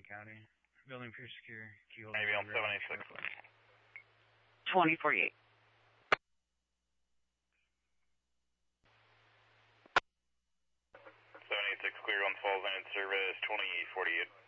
County. Building pure secure. Keyhole. Maybe on 786. 2048. 786 clear on Falls End service 2048.